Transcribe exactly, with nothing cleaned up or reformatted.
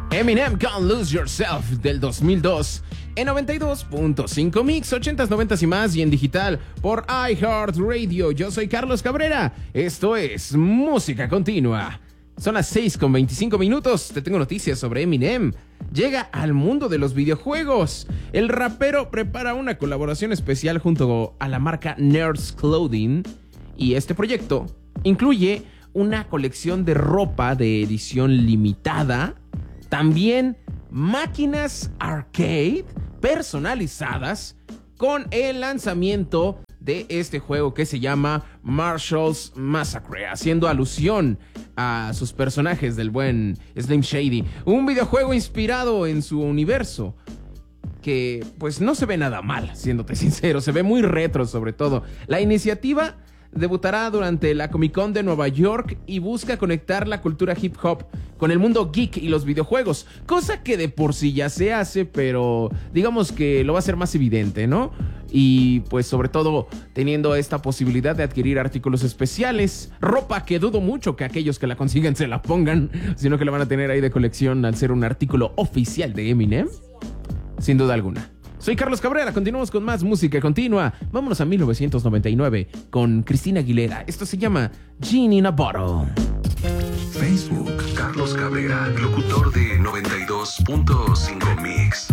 Eminem, Can't Lose Yourself del dos mil dos en noventa y dos punto cinco Mix, ochentas, noventas y más, y en digital por iHeartRadio. Yo soy Carlos Cabrera, esto es Música Continua. Son las seis con veinticinco minutos, te tengo noticias sobre Eminem. Llega al mundo de los videojuegos. El rapero prepara una colaboración especial junto a la marca Nerds Clothing, y este proyecto incluye una colección de ropa de edición limitada, también máquinas arcade personalizadas con el lanzamiento de este juego que se llama Marshall's Massacre, haciendo alusión a sus personajes del buen Slim Shady. Un videojuego inspirado en su universo que pues no se ve nada mal, siéndote sincero, se ve muy retro sobre todo. La iniciativa debutará durante la Comic Con de Nueva York y busca conectar la cultura hip hop con el mundo geek y los videojuegos, cosa que de por sí ya se hace, pero digamos que lo va a hacer más evidente, ¿no? Y pues sobre todo teniendo esta posibilidad de adquirir artículos especiales, ropa que dudo mucho que aquellos que la consigan se la pongan, sino que la van a tener ahí de colección al ser un artículo oficial de Eminem, sin duda alguna. Soy Carlos Cabrera, continuamos con más música continua. Vámonos a mil novecientos noventa y nueve con Cristina Aguilera. Esto se llama Genie in a Bottle. Facebook, Carlos Cabrera, locutor de noventa y dos punto cinco Mix.